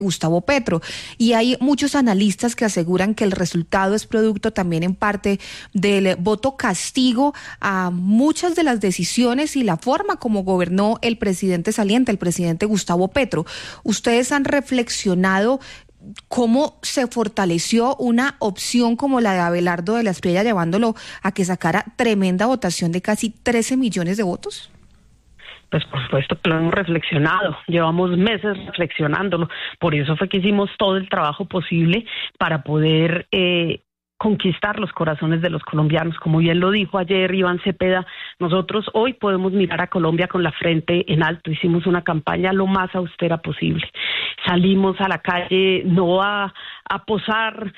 Gustavo Petro. Y hay muchos analistas que aseguran que el resultado es producto también en parte del voto castigo a muchas de las decisiones y la forma como gobernó el presidente saliente, el presidente Gustavo Petro. ¿Ustedes han reflexionado cómo se fortaleció una opción como la de Abelardo de la Espriella, llevándolo a que sacara tremenda votación de casi 13 millones de votos? Pues por supuesto que lo hemos reflexionado, llevamos meses reflexionándolo, por eso fue que hicimos todo el trabajo posible para poder conquistar los corazones de los colombianos. Como bien lo dijo ayer Iván Cepeda, nosotros hoy podemos mirar a Colombia con la frente en alto. Hicimos una campaña lo más austera posible. Salimos a la calle no a posar,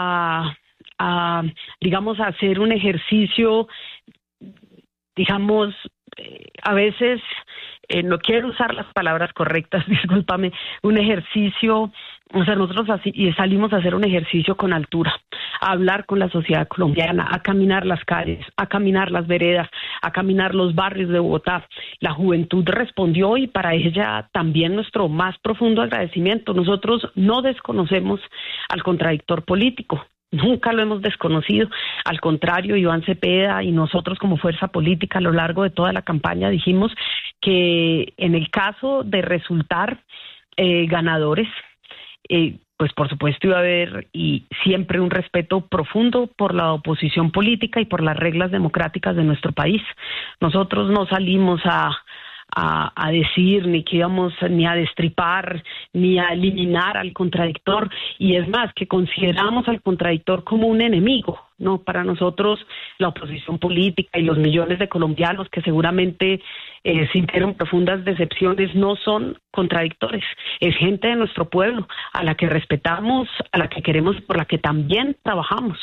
digamos, a hacer un ejercicio, digamos, a veces, no quiero usar las palabras correctas, discúlpame, un ejercicio, o sea, nosotros salimos a hacer un ejercicio con altura, a hablar con la sociedad colombiana, a caminar las calles, a caminar las veredas, a caminar los barrios de Bogotá. La juventud respondió y para ella también nuestro más profundo agradecimiento. Nosotros no desconocemos al contradictor político. Nunca lo hemos desconocido, al contrario, Iván Cepeda y nosotros como fuerza política a lo largo de toda la campaña dijimos que en el caso de resultar ganadores, pues por supuesto iba a haber y siempre un respeto profundo por la oposición política y por las reglas democráticas de nuestro país. Nosotros no salimos a decir ni que íbamos ni a destripar ni a eliminar al contradictor, y es más que consideramos al contradictor como un enemigo, ¿no? Para nosotros la oposición política y los millones de colombianos que seguramente sintieron profundas decepciones no son contradictores, es gente de nuestro pueblo a la que respetamos, a la que queremos, por la que también trabajamos.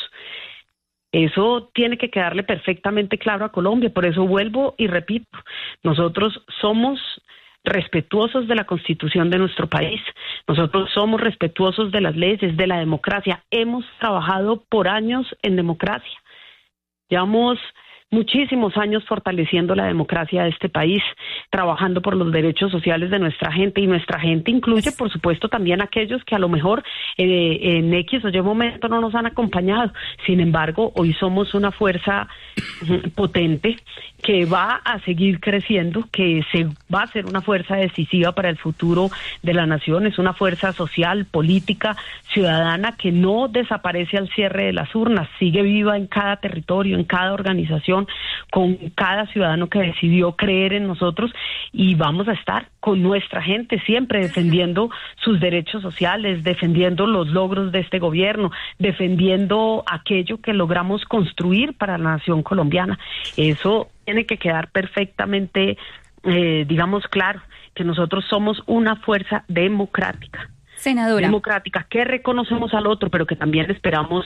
Eso tiene que quedarle perfectamente claro a Colombia, por eso vuelvo y repito, nosotros somos respetuosos de la Constitución de nuestro país, nosotros somos respetuosos de las leyes, de la democracia, hemos trabajado por años en democracia, llevamos muchísimos años fortaleciendo la democracia de este país, trabajando por los derechos sociales de nuestra gente, y nuestra gente incluye, por supuesto, también aquellos que a lo mejor en X o Y momento no nos han acompañado. Sin embargo, hoy somos una fuerza potente que va a seguir creciendo, que se va a ser una fuerza decisiva para el futuro de la nación, es una fuerza social, política, ciudadana que no desaparece al cierre de las urnas, sigue viva en cada territorio, en cada organización, con cada ciudadano que decidió creer en nosotros, y vamos a estar con nuestra gente siempre defendiendo sus derechos sociales, defendiendo los logros de este gobierno, defendiendo aquello que logramos construir para la nación colombiana. Eso tiene que quedar perfectamente, digamos, claro, que nosotros somos una fuerza democrática. Senadora. Democrática, que reconocemos al otro, pero que también esperamos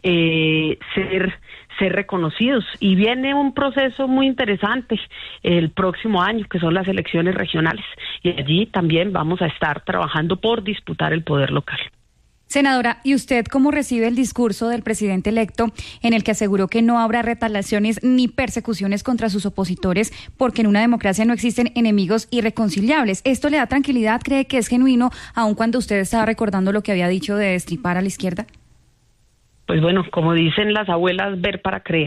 ser reconocidos. Y viene un proceso muy interesante el próximo año, que son las elecciones regionales. Y allí también vamos a estar trabajando por disputar el poder local. Senadora, ¿y usted cómo recibe el discurso del presidente electo en el que aseguró que no habrá retaliaciones ni persecuciones contra sus opositores porque en una democracia no existen enemigos irreconciliables? ¿Esto le da tranquilidad? ¿Cree que es genuino, aun cuando usted estaba recordando lo que había dicho de destripar a la izquierda? Pues bueno, como dicen las abuelas, ver para creer.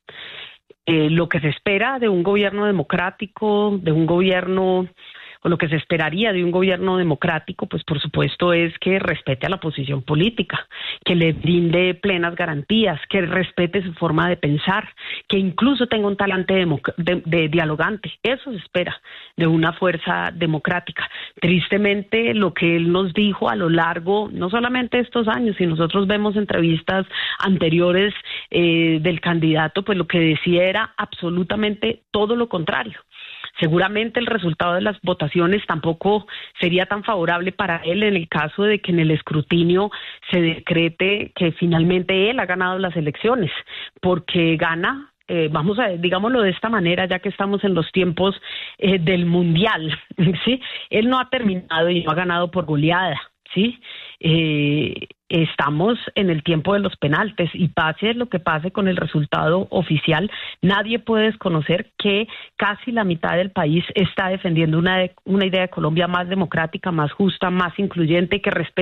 Lo que se espera de un gobierno democrático, de un gobierno, o lo que se esperaría de un gobierno democrático, pues por supuesto es que respete a la oposición política, que le brinde plenas garantías, que respete su forma de pensar, que incluso tenga un talante de dialogante. Eso se espera de una fuerza democrática. Tristemente, lo que él nos dijo a lo largo, no solamente de estos años, si nosotros vemos entrevistas anteriores del candidato, pues lo que decía era absolutamente todo lo contrario. Seguramente el resultado de las votaciones tampoco sería tan favorable para él en el caso de que en el escrutinio se decrete que finalmente él ha ganado las elecciones, porque gana, vamos a digámoslo de esta manera, ya que estamos en los tiempos del mundial, ¿sí? Él no ha terminado y no ha ganado por goleada, ¿sí? estamos en el tiempo de los penaltes y pase lo que pase con el resultado oficial, nadie puede desconocer que casi la mitad del país está defendiendo una idea de Colombia más democrática, más justa, más incluyente, que respete